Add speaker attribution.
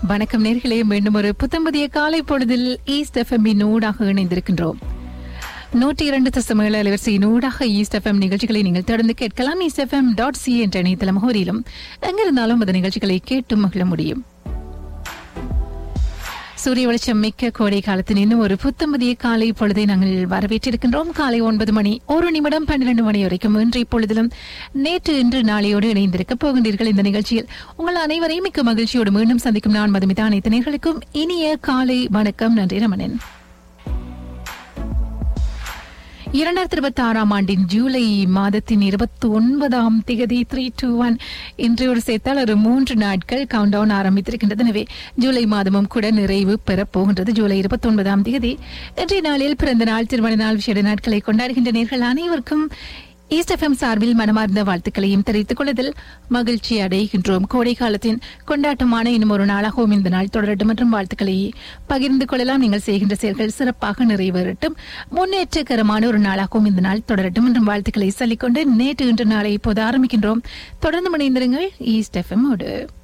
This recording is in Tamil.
Speaker 1: வணக்கம் நேர்களே, மீண்டும் ஒரு புத்தம்பதிய காலை பொழுதில் ஈஸ்ட் எஃப்எம் ஊடாக இணைந்திருக்கின்றோம். 102.7 அலைவரிசையின் ஊடாக ஈஸ்ட் எஃப்எம் நிகழ்ச்சிகளை நீங்கள் தொடர்ந்து கேட்கலாம். eastfm.ca என்ற இணையதள முகவரியிலும் எங்கிருந்தாலும் அந்த நிகழ்ச்சிகளை கேட்டு மகிழ முடியும். சூரிய வெளிச்சம் மிக்க கோடை காலத்தின் இன்னும் ஒரு புத்தம்பதிய காலை பொழுதை நாங்கள் வரவேற்றிருக்கின்றோம். காலை 9 மணி 1 நிமிடம் 12 மணி வரைக்கும் இன்றைய பொழுதிலும் நேற்று இன்று நாளையோடு இணைந்திருக்க போகின்றீர்கள். இந்த நிகழ்ச்சியில் உங்கள் அனைவரையும் மிக்க மகிழ்ச்சியோடு மீண்டும் சந்திக்கும் நான் மதுமிதா. அனைத்து நேர்களுக்கும் இனிய காலை வணக்கம். நன்றி ரமணன். 2026 ஆண்டின் ஜூலை மாதத்தின் 29ஆம் தேதி 321 இன்று ஒரு சேர்த்தால் ஒரு 3 நாட்கள் கவுண்ட் டவுன் ஆரம்பித்திருக்கின்றது. எனவே ஜூலை மாதமும் கூட நிறைவு பெறப் போகின்றது. ஜூலை 29ஆம் தேதி இன்றைய நாளில் பிறந்த நாள், திருமண நாள், விசேட நாட்களை கொண்டாடுகின்ற நேர்கள் அனைவருக்கும் ஈஸ்ட் எஃப்எம் சார்பில் மனமார்ந்த வாழ்த்துக்களையும் தெரிவித்துக் கொள்வதில் மகிழ்ச்சி அடைகின்றோம். கோடை காலத்தின் கொண்டாட்டமான இன்னும் ஒரு நாளாகவும் இந்த நாள் தொடரட்டும் மற்றும் வாழ்த்துக்களை பகிர்ந்து கொள்ளலாம். நீங்கள் செய்கின்ற செயல்கள் சிறப்பாக நிறைவேறட்டும், முன்னேற்றகரமான ஒரு நாளாகவும் இந்த நாள் தொடரட்டும் என்றும் வாழ்த்துக்களை சொல்லிக்கொண்டு நேற்று இன்று நாளை இப்போது ஆரம்பிக்கின்றோம். தொடர்ந்து இணைந்திருங்கள் ஈஸ்ட் எஃப்எம் ஓடு.